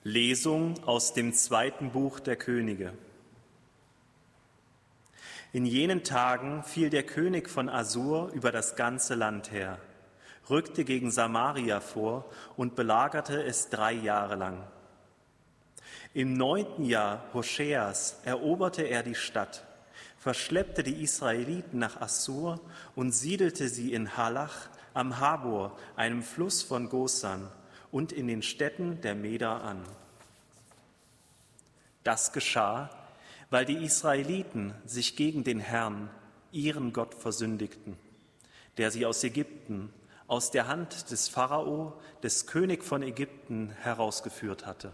Lesung aus dem 2. Buch der Könige. In jenen Tagen fiel der König von Assur über das ganze Land her, rückte gegen Samaria vor und belagerte es 3 Jahre lang. Im 9. Jahr Hoscheas eroberte er die Stadt, verschleppte die Israeliten nach Assur und siedelte sie in Halach am Habor, einem Fluss von Gosan, und in den Städten der Meder an. Das geschah, weil die Israeliten sich gegen den Herrn, ihren Gott, versündigten, der sie aus Ägypten, aus der Hand des Pharao, des Königs von Ägypten, herausgeführt hatte.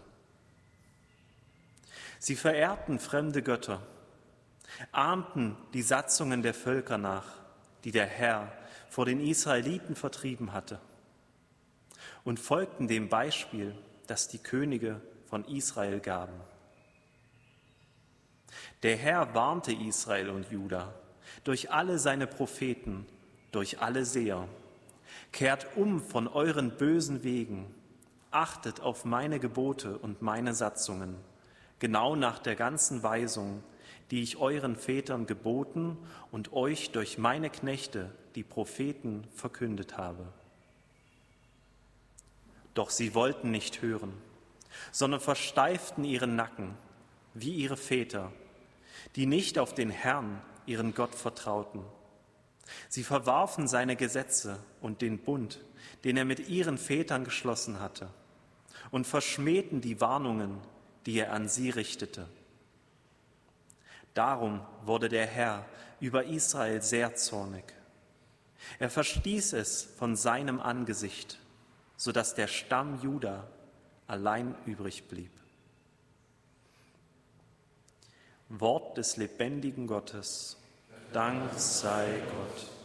Sie verehrten fremde Götter, ahmten die Satzungen der Völker nach, die der Herr vor den Israeliten vertrieben hatte, und folgten dem Beispiel, das die Könige von Israel gaben. Der Herr warnte Israel und Juda durch alle seine Propheten, durch alle Seher: Kehrt um von euren bösen Wegen, achtet auf meine Gebote und meine Satzungen, genau nach der ganzen Weisung, die ich euren Vätern geboten und euch durch meine Knechte, die Propheten, verkündet habe. Doch sie wollten nicht hören, sondern versteiften ihren Nacken, wie ihre Väter, die nicht auf den Herrn, ihren Gott, vertrauten. Sie verwarfen seine Gesetze und den Bund, den er mit ihren Vätern geschlossen hatte, und verschmähten die Warnungen, die er an sie richtete. Darum wurde der Herr über Israel sehr zornig. Er verstieß es von seinem Angesicht, sodass der Stamm Juda allein übrig blieb. Wort des lebendigen Gottes. Dank sei Gott.